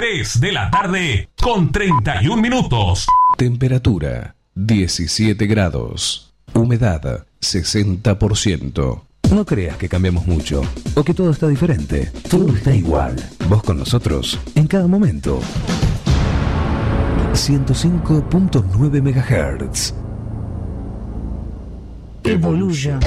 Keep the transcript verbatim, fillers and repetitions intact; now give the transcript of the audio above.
tres de la tarde con treinta y un minutos. Temperatura diecisiete grados. Humedad sesenta por ciento. No creas que cambiamos mucho o que todo está diferente. Todo está igual. Vos con nosotros en cada momento. ciento cinco punto nueve megahertz. Evolution.